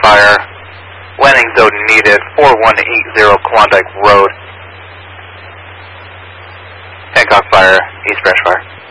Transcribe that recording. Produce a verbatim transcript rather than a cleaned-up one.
Fire, landing zone needed, four one eight zero Klondike Road. Hancock Fire, East Branch Fire.